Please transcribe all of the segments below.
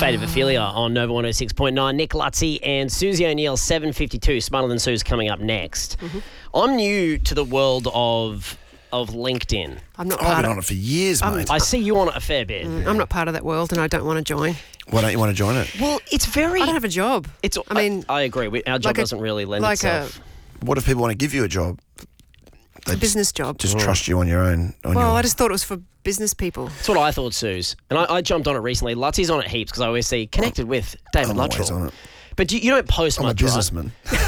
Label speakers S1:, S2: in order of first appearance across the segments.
S1: Fate of Ophelia on Nova 106.9. Nick Lutzy and Susie O'Neill, 7:52. Smarter Than Sue's coming up next.
S2: Mm-hmm.
S1: I'm new to the world of LinkedIn.
S2: I'm not
S3: I've
S2: part
S3: been
S2: of
S3: on it for years, mate.
S1: I see you on it a fair bit.
S2: I'm not part of that world, and I don't want to join.
S3: Why don't you want to join it?
S1: Well, it's very...
S2: I don't have a job.
S1: I agree. Our job doesn't really lend itself.
S3: What if people want to give you a job? They
S2: A business job.
S3: just trust you on your own.
S2: I just thought it was for business people.
S1: That's what I thought, Suze. And I jumped on it recently. Lutzy's on it heaps because I always see connected with David
S3: I'm always
S1: Luttrell.
S3: on it.
S1: But you don't post
S3: I'm a
S1: much, right?
S3: businessman.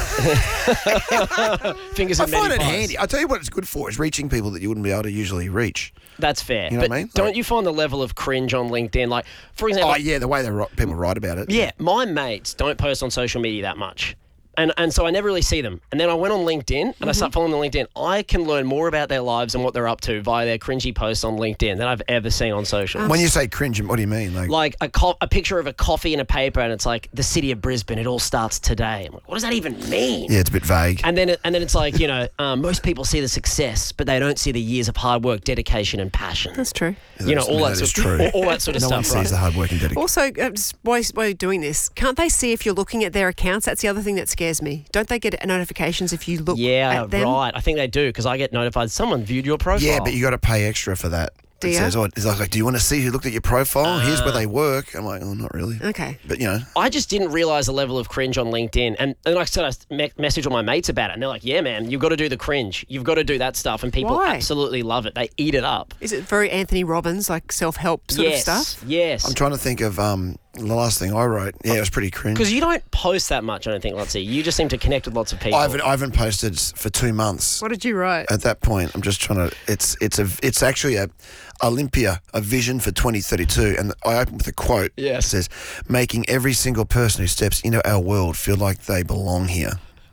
S1: Fingers
S3: I
S1: in many
S3: find it
S1: pies.
S3: handy. I tell you what it's good for is reaching people that you wouldn't be able to usually reach.
S1: That's fair.
S3: You know
S1: but
S3: what I mean?
S1: don't you find the level of cringe on LinkedIn? Like, for example...
S3: Oh, yeah, the way people write about it.
S1: Yeah, my mates don't post on social media that much. And so I never really see them. And then I went on LinkedIn and I started following them on LinkedIn. I can learn more about their lives and what they're up to via their cringy posts on LinkedIn than I've ever seen on social.
S3: When you say cringe, what do you mean?
S1: Like a picture of a coffee and a paper and it's like, the city of Brisbane, it all starts today. I'm like, what does that even mean?
S3: Yeah, it's a bit vague.
S1: And then it's like, most people see the success, but they don't see the years of hard work, dedication and passion.
S2: That's true.
S1: All that
S3: is
S1: sort of,
S3: true.
S1: all that sort of
S3: No one
S1: stuff, right?
S3: sees the hard work and dedication.
S2: Also, just while you're doing this, can't they see if you're looking at their accounts? That's the other thing that scares me. Don't they get notifications if you look at them?
S1: Right. I think they do because I get notified someone viewed your profile.
S3: Yeah, but you got to pay extra for that.
S2: Do
S3: It
S2: you?
S3: says, it's like, do you want to see who looked at your profile? Here's where they work. I'm like, oh, not really.
S2: Okay.
S3: But,
S1: I just didn't realise the level of cringe on LinkedIn. And like I said, I messaged all my mates about it. And they're like, yeah, man, you've got to do the cringe. You've got to do that stuff. And people
S2: Why?
S1: absolutely love it. They eat it up.
S2: Is it very Anthony Robbins, like self-help sort of stuff?
S1: Yes.
S3: I'm trying to think of the last thing I wrote. Yeah, it was pretty cringe.
S1: Because you don't post that much, I don't think, Lutzy. You just seem to connect with lots of people.
S3: I haven't posted for 2 months.
S2: What did you write?
S3: At that point, I'm just trying to. It's actually a Olympia, a vision for 2032, and I open with a quote.
S1: Yes.
S3: It says, "Making every single person who steps into our world feel like they belong here."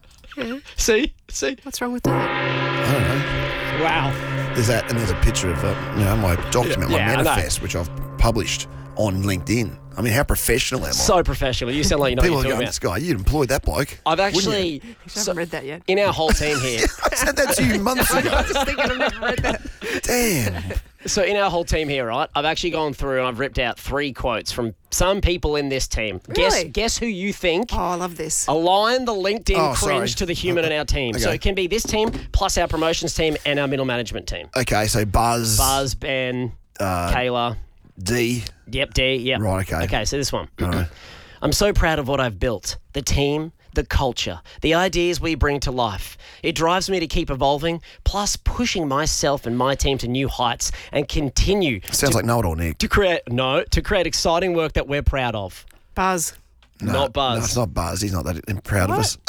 S1: See?
S2: What's wrong with that?
S3: I don't know.
S1: Wow.
S3: There's that, and there's a picture of my document, my
S1: Yeah, I know.
S3: manifest, which I've published on LinkedIn. I mean, how professional am I?
S1: So professional. You sound like you know
S3: People
S1: what
S3: are
S1: you're
S3: going,
S1: talking
S3: this guy, you'd employed that bloke.
S1: I've
S3: wouldn't
S1: actually...
S3: you?
S2: I haven't read that yet.
S1: In our whole team here...
S3: I said that to you months ago.
S2: I was just thinking I've never read that.
S3: Damn.
S1: So in our whole team here, right, I've actually gone through and I've ripped out 3 quotes from some people in this team.
S2: Really?
S1: Guess who you think
S2: Oh, I love this.
S1: align the LinkedIn
S3: Oh,
S1: cringe
S3: sorry.
S1: to the human in our team. So
S3: Okay.
S1: it can be this team plus our promotions team and our middle management team.
S3: Okay, so Buzz,
S1: Ben, Kayla.
S3: D.
S1: Yep, D. Yep.
S3: Right, okay.
S1: Okay, so this one.
S3: All right.
S1: I'm so proud of what I've built. The team, the culture, the ideas we bring to life. It drives me to keep evolving, plus pushing myself and my team to new heights and continue
S3: Sounds like know-it-all, Nick.
S1: to create exciting work that we're proud of.
S2: Buzz.
S1: Not Buzz.
S3: No, it's not Buzz. He's not that proud of us.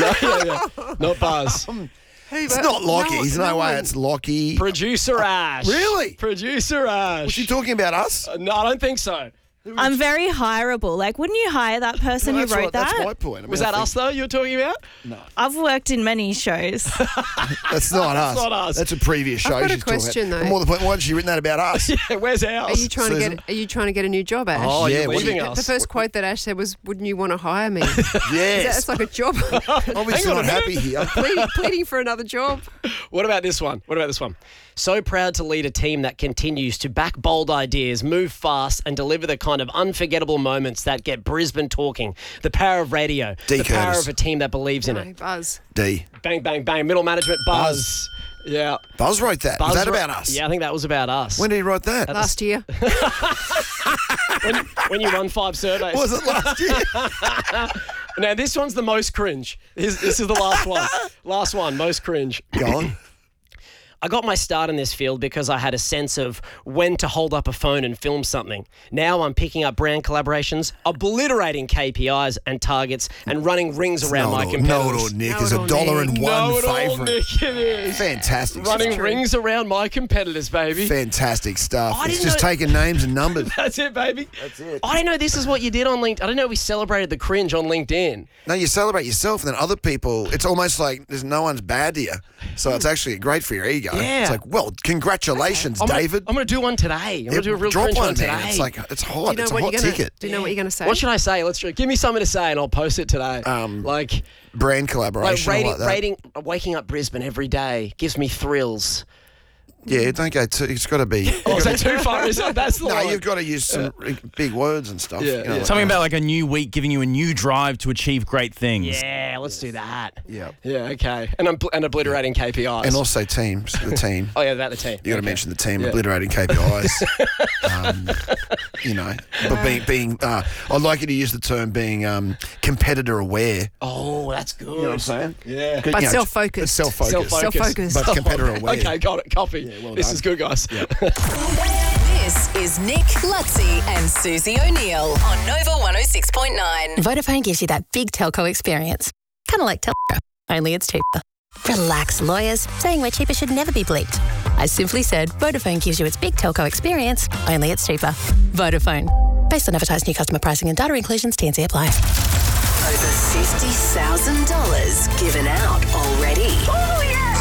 S1: Not Buzz.
S3: It's not Lockie. There's no way it's Lockie.
S1: Producer Ash.
S3: Really?
S1: Producer Ash.
S3: Was she talking about us?
S1: No, I don't think so.
S4: I'm very hireable. Like, wouldn't you hire that person
S3: Well,
S4: who wrote that?
S3: That's my point. I mean,
S1: Was
S3: I
S1: that
S3: think-
S1: us, though, you were talking about?
S4: I've worked in many shows.
S3: That's not us.
S1: not us.
S3: That's a previous show.
S2: got a
S3: she's talking
S2: question,
S3: about.
S2: though.
S3: And more the point, why hasn't she written that about us?
S1: Yeah, where's ours?
S2: Are you trying
S3: Susan?
S2: to get a new job, Ash?
S1: Oh,
S3: Yeah,
S1: you're
S3: what do you-
S1: leaving
S2: The
S1: us.
S2: first quote that Ash said was, "Wouldn't you want to hire me?"
S3: Yes.
S2: That's like a job.
S3: Obviously
S1: Hang on
S3: not
S1: a
S3: happy here.
S2: pleading for another job.
S1: What about this one? So proud to lead a team that continues to back bold ideas, move fast, and deliver the kind of unforgettable moments that get Brisbane talking. The power of radio.
S3: D.
S1: The power
S3: Curtis.
S1: of a team that believes in
S2: No,
S1: it.
S2: Buzz.
S3: D.
S1: Bang, bang, bang. Middle management, Buzz. Yeah.
S3: Buzz wrote that. Was that about us?
S1: Yeah, I think that was about us.
S3: When did he write that?
S2: Last year.
S1: when you won 5 surveys.
S3: Was it last year?
S1: Now, this one's the most cringe. This is the last one. Last one, most cringe.
S3: Go on.
S1: I got my start in this field because I had a sense of when to hold up a phone and film something. Now I'm picking up brand collaborations, obliterating KPIs and targets, and running rings around my competitors.
S3: Know-it-all, Nick is
S2: Know-it-all, Nick.
S3: $1.01
S1: Know-it-all,
S3: favourite.
S1: Nick, it is.
S3: Fantastic.
S1: Running
S3: stuff.
S1: rings around my competitors, baby.
S3: Fantastic stuff.
S1: I
S3: It's
S1: didn't
S3: just
S1: know-
S3: taking names and numbers.
S1: That's it, baby.
S3: That's it.
S1: I didn't know this is what you did on LinkedIn. I didn't know we celebrated the cringe on LinkedIn.
S3: No, you celebrate yourself, and then other people. It's almost like there's no one's bad to you, so it's actually great for your ego.
S1: Yeah.
S3: It's like, well, congratulations,
S1: I'm
S3: David.
S1: going to do one today. I'm going to do a real
S3: Drop
S1: cringe one
S3: one,
S1: today.
S3: man. It's like it's hot. It's a hot
S2: you're gonna,
S3: ticket.
S2: Do you know what you're going to say?
S1: What should I say? Give me something to say and I'll post it today. Like
S3: Brand collaboration. I like that.
S1: waking up Brisbane every day gives me thrills.
S3: Yeah, don't go too. It's got to be.
S1: Oh, is that too far? Is that, that's the
S3: No,
S1: line.
S3: you've got to use some big words and stuff.
S1: Yeah, yeah.
S5: Something about like a new week giving you a new drive to achieve great things.
S1: Yeah, let's do that.
S3: Yeah.
S1: Yeah, okay. And obliterating KPIs.
S3: And also teams, the team.
S1: Oh, yeah, about the team.
S3: You got to mention the team, obliterating KPIs. But being I'd like you to use the term being competitor aware.
S1: Oh, that's good.
S3: You know what I'm saying?
S1: Yeah.
S3: Good,
S2: But
S3: you know,
S2: self-focused.
S3: Self-focused.
S2: Self-focused.
S3: But competitor aware.
S1: Okay, got it. Copy.
S3: well
S1: this
S3: done.
S1: is good, guys.
S6: This is Nick, Lutzi, and Susie O'Neill on Nova 106.9.
S7: Vodafone gives you that big telco experience. Kind of like Telstra, only it's cheaper. Relax, lawyers. Saying we're cheaper should never be bleeped. I simply said Vodafone gives you its big telco experience, only it's cheaper. Vodafone. Based on advertised new customer pricing and data inclusions, T&C apply.
S6: Over $50,000 given out already. Oh, yes!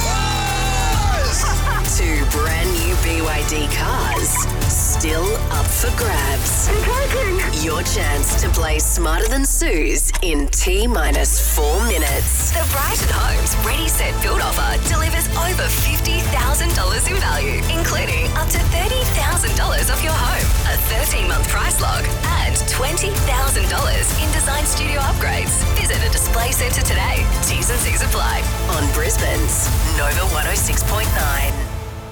S6: 2 brand new BYD cars still up for grabs. Your chance to play Smarter Than Suze in T-minus 4 minutes. The Brighton Homes Ready Set Build offer delivers over $50,000 in value, including up to $30,000 off your home, a 13-month price lock, and $20,000 in design studio upgrades. Visit a display centre today. T's and C's apply on Brisbane's Nova 106.9.